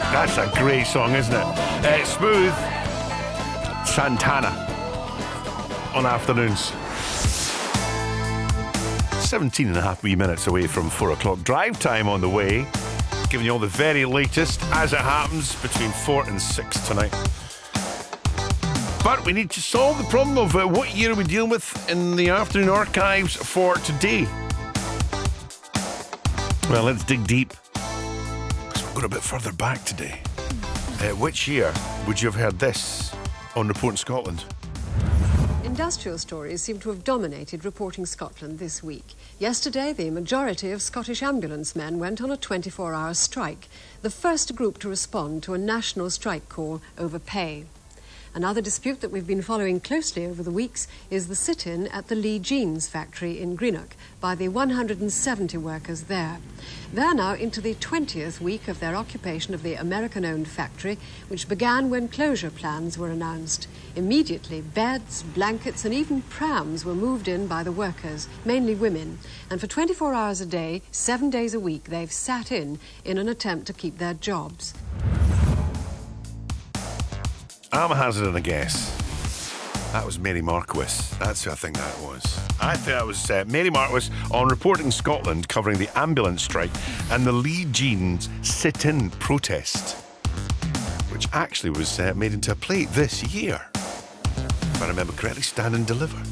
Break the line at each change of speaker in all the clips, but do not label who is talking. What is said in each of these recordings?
That's a great song, isn't it? Smooth Santana on afternoons. 17 and a half wee minutes away from 4 o'clock. Drive time on the way. Giving you all the very latest as it happens between 4 and 6 tonight. But we need to solve the problem of what year are we dealing with in the afternoon archives for today. Well, let's dig deep. Because we're going a bit further back today. Which year would you have heard this on Reporting Scotland?
Industrial stories seem to have dominated Reporting Scotland this week. Yesterday, the majority of Scottish ambulance men went on a 24-hour strike, the first group to respond to a national strike call over pay. Another dispute that we've been following closely over the weeks is the sit-in at the Lee Jeans factory in Greenock by the 170 workers there. They're now into the 20th week of their occupation of the American-owned factory, which began when closure plans were announced. Immediately, beds, blankets and even prams were moved in by the workers, mainly women. And for 24 hours a day, 7 days a week, they've sat in an attempt to keep their jobs.
I'm hazarding a guess. That was Mary Marquis. That's who I think that was. I think that was Mary Marquis on Reporting Scotland covering the ambulance strike and the Lee Jeans sit-in protest, which actually was made into a play this year. If I remember correctly, Stand and Deliver.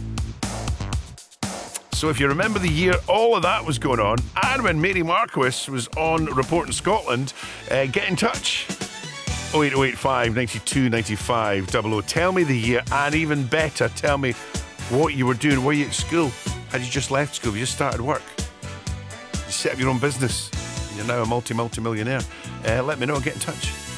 So if you remember the year all of that was going on, and when Mary Marquis was on Reporting Scotland, get in touch. 08085 92 95 00. Tell me the year, and even better, tell me what you were doing. Were you at school? Had you just left school? You just started work? You set up your own business? You're now a multi-millionaire. Let me know. Get in touch.